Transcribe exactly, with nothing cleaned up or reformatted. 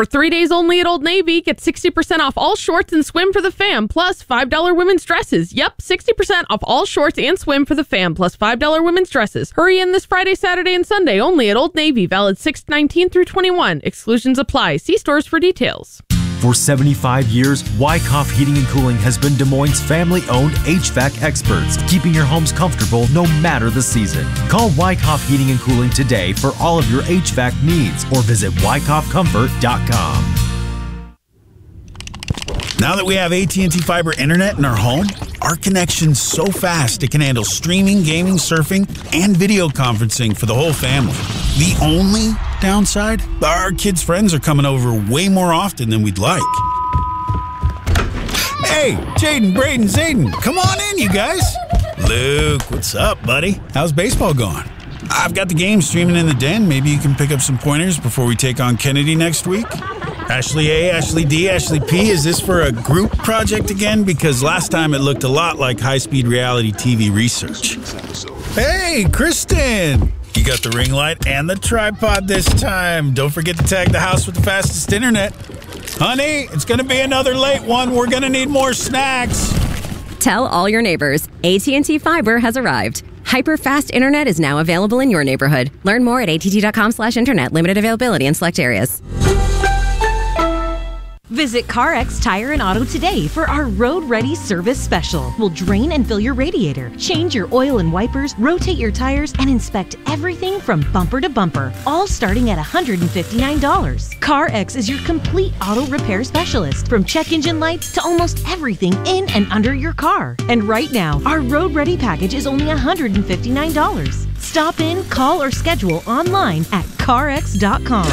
For three days only at Old Navy, get sixty percent off all shorts and swim for the fam, plus five dollars women's dresses. Yep, sixty percent off all shorts and swim for the fam, plus five dollars women's dresses. Hurry in this Friday, Saturday, and Sunday only at Old Navy, valid six nineteen through twenty-one. Exclusions apply. See stores for details. For seventy-five years, Wyckoff Heating and Cooling has been Des Moines' family-owned H V A C experts, keeping your homes comfortable no matter the season. Call Wyckoff Heating and Cooling today for all of your H V A C needs or visit wyckoff comfort dot com. Now that we have A T and T Fiber Internet in our home, our connection's so fast it can handle streaming, gaming, surfing, and video conferencing for the whole family. The only downside? Our kids' friends are coming over way more often than we'd like. Hey, Jaden, Braden, Zayden, come on in, you guys. Luke, what's up, buddy? How's baseball going? I've got the game streaming in the den. Maybe you can pick up some pointers before we take on Kennedy next week. Ashley A, Ashley D, Ashley P, is this for a group project again? Because last time it looked a lot like high-speed reality T V research. Hey, Kristen! You got the ring light and the tripod this time. Don't forget to tag the house with the fastest internet. Honey, it's going to be another late one. We're going to need more snacks. Tell all your neighbors, A T and T Fiber has arrived. Hyper-fast internet is now available in your neighborhood. Learn more at A T T dot com slash internet. Limited availability in select areas. Visit CarX Tire and Auto today for our Road Ready Service Special. We'll drain and fill your radiator, change your oil and wipers, rotate your tires, and inspect everything from bumper to bumper, all starting at one hundred fifty-nine dollars. CarX is your complete auto repair specialist, from check engine lights to almost everything in and under your car. And right now, our Road Ready package is only one hundred fifty-nine dollars. Stop in, call, or schedule online at car x dot com.